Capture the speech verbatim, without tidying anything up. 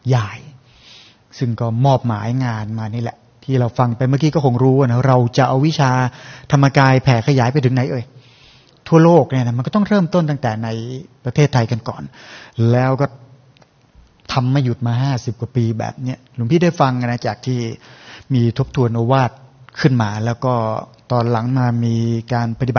ใหญ่ซึ่งก็มอบหมายงานมานี่แหละที่เราฟังไปเมื่อกี้ก็คงรู้นะเราจะเอาวิชาธรรมกายแผ่ขยายไปถึงไหนเอ่ยทั่วโลกเนี่ยนะมันก็ต้องเริ่มต้นตั้งแต่ในประเทศไทยกันก่อนแล้วก็ทำมาหยุดมาห้าสิบกว่าปีแบบเนี้ยหลวงพี่ได้ฟังนะจากที่มีทบทวนโอวาทขึ้นมาแล้วก็ตอนหลังมามีการปฏิบัติ